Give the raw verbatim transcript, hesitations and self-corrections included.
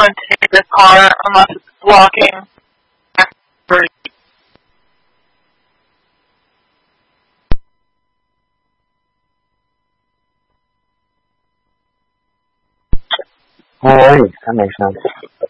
want to take the car unless it's blocking. Alright, that makes sense.